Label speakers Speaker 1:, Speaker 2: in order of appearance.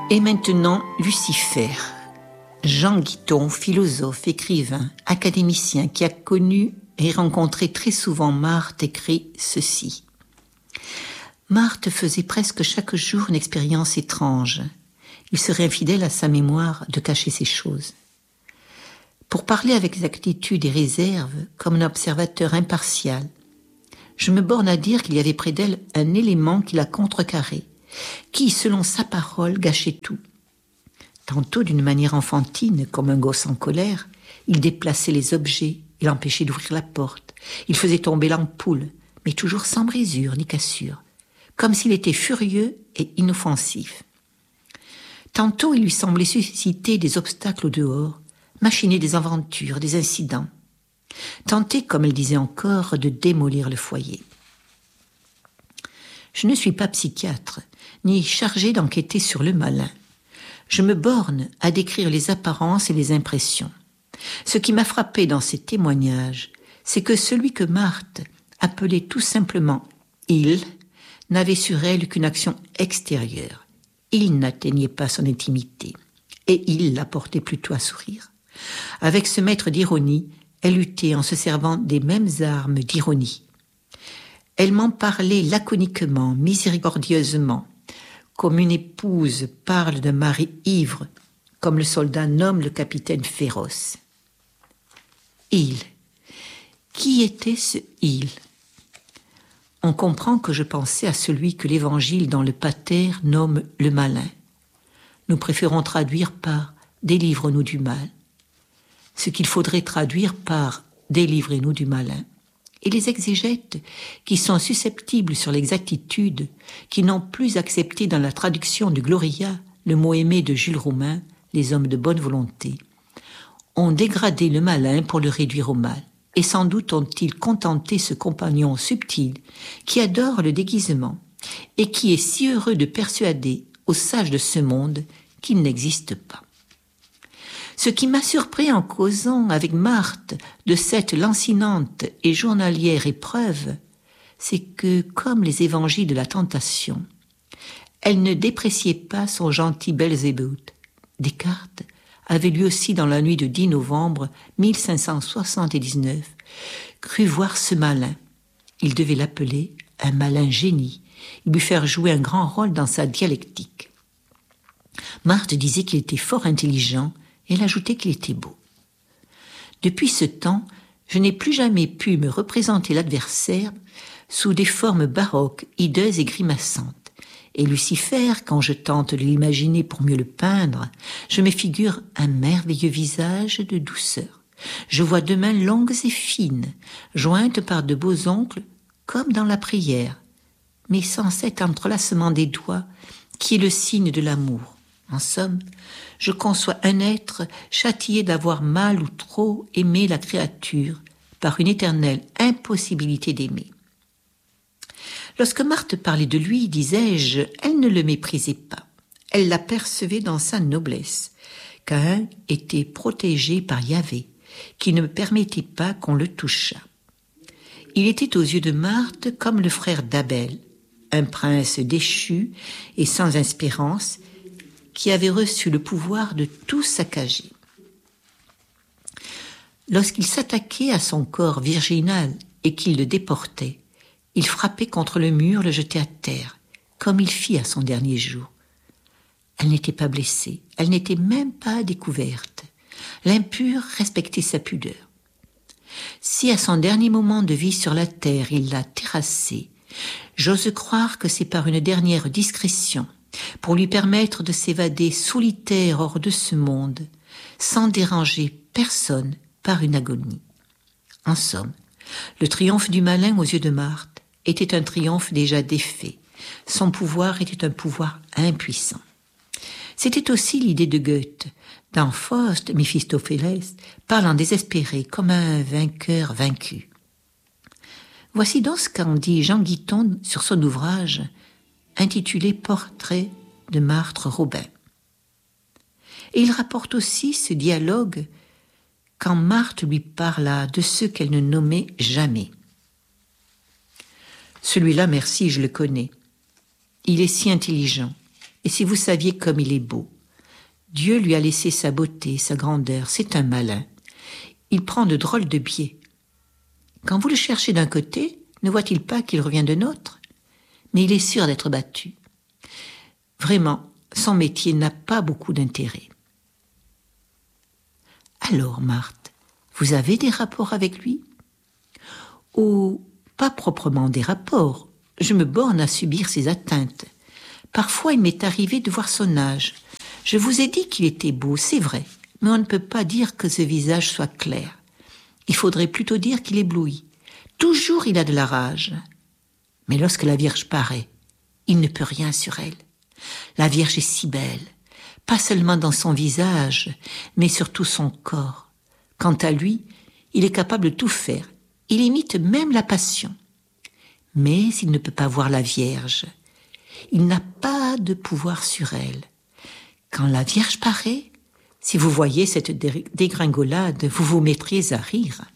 Speaker 1: Et maintenant, Lucifer. Jean Guiton, philosophe, écrivain, académicien qui a connu et rencontré très souvent Marthe, écrit ceci. Marthe faisait presque chaque jour une expérience étrange. Il serait infidèle à sa mémoire de cacher ces choses. Pour parler avec exactitude et réserve, comme un observateur impartial, je me borne à dire qu'il y avait près d'elle un élément qui la contrecarrait, qui, selon sa parole, gâchait tout. Tantôt d'une manière enfantine, comme un gosse en colère, il déplaçait les objets, il empêchait d'ouvrir la porte, il faisait tomber l'ampoule, mais toujours sans brisure ni cassure, comme s'il était furieux et inoffensif. Tantôt il lui semblait susciter des obstacles au dehors, machiner des aventures, des incidents, tenter, comme elle disait encore, de démolir le foyer. Je ne suis pas psychiatre, ni chargé d'enquêter sur le malin. Je me borne à décrire les apparences et les impressions. Ce qui m'a frappé dans ces témoignages, c'est que celui que Marthe appelait tout simplement « il » n'avait sur elle qu'une action extérieure. Il n'atteignait pas son intimité, et il la portait plutôt à sourire. Avec ce maître d'ironie, elle luttait en se servant des mêmes armes d'ironie. Elle m'en parlait laconiquement, miséricordieusement, comme une épouse parle d'un mari ivre, comme le soldat nomme le capitaine féroce. Il. Qui était ce il ? On comprend que je pensais à celui que l'Évangile dans le Pater nomme le malin. Nous préférons traduire par « délivre-nous du mal », ce qu'il faudrait traduire par « délivrez-nous du malin ». Et les exégètes, qui sont susceptibles sur l'exactitude, qui n'ont plus accepté dans la traduction du Gloria le mot aimé de Jules Roumain, les hommes de bonne volonté, ont dégradé le malin pour le réduire au mal. Et sans doute ont-ils contenté ce compagnon subtil qui adore le déguisement et qui est si heureux de persuader aux sages de ce monde qu'il n'existe pas. Ce qui m'a surpris en causant avec Marthe de cette lancinante et journalière épreuve, c'est que, comme les évangiles de la tentation, elle ne dépréciait pas son gentil Belzébuth. Descartes avait lui aussi dans la nuit de 10 novembre 1579 cru voir ce malin. Il devait l'appeler un malin génie, et lui faire jouer un grand rôle dans sa dialectique. Marthe disait qu'il était fort intelligent, et elle ajoutait qu'il était beau. Depuis ce temps, je n'ai plus jamais pu me représenter l'adversaire sous des formes baroques, hideuses et grimaçantes. Et Lucifer, quand je tente de l'imaginer pour mieux le peindre, je me figure un merveilleux visage de douceur. Je vois deux mains longues et fines, jointes par de beaux ongles, comme dans la prière, mais sans cet entrelacement des doigts qui est le signe de l'amour. En somme, je conçois un être châtié d'avoir mal ou trop aimé la créature par une éternelle impossibilité d'aimer. Lorsque Marthe parlait de lui, disais-je, elle ne le méprisait pas. Elle l'apercevait dans sa noblesse. Caïn était protégé par Yahvé, qui ne permettait pas qu'on le touchât. Il était aux yeux de Marthe comme le frère d'Abel, un prince déchu et sans espérance, qui avait reçu le pouvoir de tout saccager. Lorsqu'il s'attaquait à son corps virginal et qu'il le déportait, il frappait contre le mur, le jetait à terre, comme il fit à son dernier jour. Elle n'était pas blessée, elle n'était même pas découverte. L'impur respectait sa pudeur. Si à son dernier moment de vie sur la terre il l'a terrassée, j'ose croire que c'est par une dernière discrétion, pour lui permettre de s'évader solitaire hors de ce monde, sans déranger personne par une agonie. En somme, le triomphe du malin aux yeux de Marthe était un triomphe déjà défait. Son pouvoir était un pouvoir impuissant. C'était aussi l'idée de Goethe. Dans Faust, Méphistophélès parle en désespéré comme un vainqueur vaincu. Voici donc ce qu'en dit Jean Guiton sur son ouvrage intitulé « Portrait de Marthe Robin ». Et il rapporte aussi ce dialogue quand Marthe lui parla de ceux qu'elle ne nommait jamais. Celui-là, merci, je le connais. Il est si intelligent. Et si vous saviez comme il est beau. Dieu lui a laissé sa beauté, sa grandeur, c'est un malin. Il prend de drôles de biais. Quand vous le cherchez d'un côté, ne voit-il pas qu'il revient de l'autre? Mais il est sûr d'être battu. Vraiment, son métier n'a pas beaucoup d'intérêt. Alors, Marthe, vous avez des rapports avec lui? Oh, pas proprement des rapports. Je me borne à subir ses atteintes. Parfois, il m'est arrivé de voir son âge. Je vous ai dit qu'il était beau, c'est vrai, mais on ne peut pas dire que ce visage soit clair. Il faudrait plutôt dire qu'il éblouit. Toujours il a de la rage. Mais lorsque la Vierge paraît, il ne peut rien sur elle. La Vierge est si belle, pas seulement dans son visage, mais sur tout son corps. Quant à lui, il est capable de tout faire. Il imite même la Passion. Mais il ne peut pas voir la Vierge. Il n'a pas de pouvoir sur elle. Quand la Vierge paraît, si vous voyez cette dégringolade, vous vous mettriez à rire.